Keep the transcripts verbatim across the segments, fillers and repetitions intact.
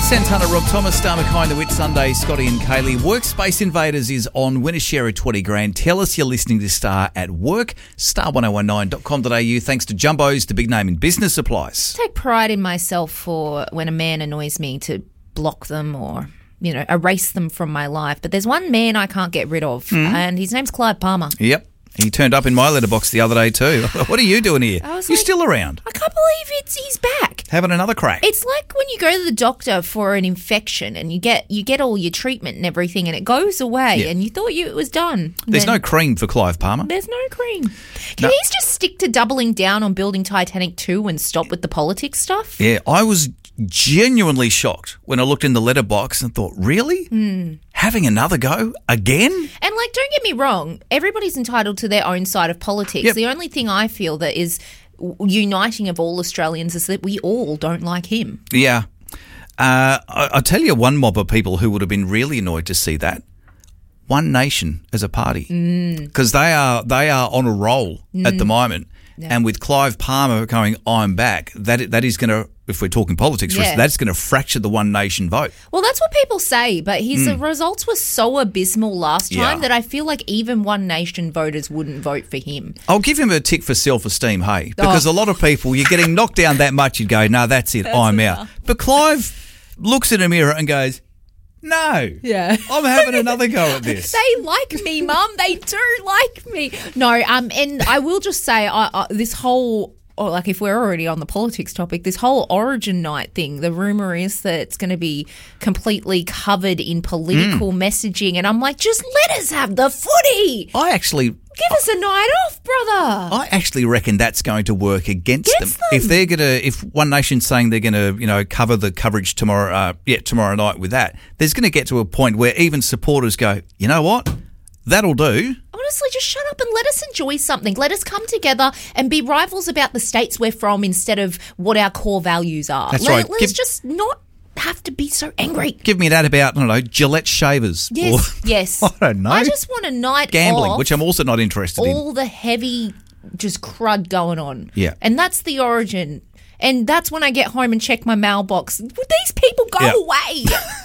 Santana, Rob Thomas, Star McKay, The Wit Sunday, Scotty and Kaylee. Workspace Invaders is on. Win a share of twenty grand. Tell us you're listening to Star at work. star ten nineteen dot com dot a u. Thanks to Jumbo's, the big name in business supplies. I take pride in myself for when a man annoys me to block them or, you know, erase them from my life. But there's one man I can't get rid of, mm. and his name's Clive Palmer. Yep. He turned up in my letterbox the other day too. What are you doing here? You're like, still around. I can't believe it's he's back. Having another crack. It's like when you go to the doctor for an infection and you get you get all your treatment and everything and it goes away yeah. and you thought you it was done. There's no cream for Clive Palmer. There's no cream. Can no. he just stick to doubling down on building Titanic two and stop with the politics stuff? Yeah, I was genuinely shocked when I looked in the letterbox and thought, really? Mm. Having another go again? And, like, don't get me wrong, everybody's entitled to their own side of politics. Yep. The only thing I feel that is uniting of all Australians is that we all don't like him. Yeah. Uh, I, I'll tell you one mob of people who would have been really annoyed to see that. One Nation as a party. Because mm. they are they are on a roll mm. at the moment. Yeah. And with Clive Palmer going, I'm back, that that is going to, if we're talking politics, yeah. that's going to fracture the One Nation vote. Well, that's what people say, but his mm. results were so abysmal last time yeah. that I feel like even One Nation voters wouldn't vote for him. I'll give him a tick for self-esteem, hey, because oh. a lot of people, you're getting knocked down that much, you'd go, no, that's it, that's I'm enough. out. But Clive looks in a mirror and goes, no, yeah, I'm having another go at this. They like me, Mum. They do like me. No, um, and I will just say, I, I, this whole, or like if we're already on the politics topic, this whole Origin night thing, the rumour is that it's going to be completely covered in political mm. messaging, and I'm like, just let us have the footy. I actually... Give us a night off, brother. I actually reckon that's going to work against them. them. If they're going to, if One Nation's saying they're going to, you know, cover the coverage tomorrow, uh, yeah, tomorrow night with that, there's going to get to a point where even supporters go, you know what, that'll do. Honestly, just shut up and let us enjoy something. Let us come together and be rivals about the states we're from instead of what our core values are. That's let, right. Let's Give- just not have to be so angry. Give me that about, I don't know, Gillette shavers. Yes, or, yes. I don't know. I just want a night Gambling, off, which I'm also not interested all in. All the heavy just crud going on. Yeah. And that's the Origin. And that's when I get home and check my mailbox. Would these people go yeah. away?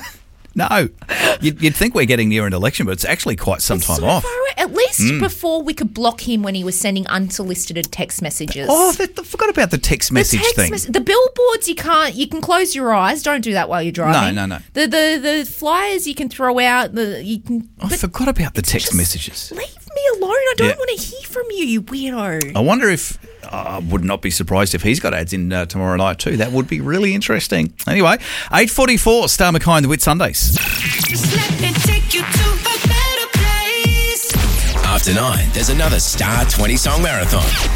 No. You'd, you'd think we're getting near an election, but it's actually quite some it's time so off. Far away. At least mm. before we could block him when he was sending unsolicited text messages. Oh, I forgot about the text message the text thing. Mes- the billboards, you can't. You can close your eyes. Don't do that while you're driving. No, no, no. The the, the flyers you can throw out. The you can. I forgot about the text messages. Leave me alone. I don't yeah. want to hear from you, you weirdo. I wonder if... I uh, would not be surprised if he's got ads in uh, tomorrow night too. That would be really interesting. Anyway, eight forty-four, Star McKay and The Wit Sundays. Just let me take you to a better place. After nine, there's another Star twenty song marathon.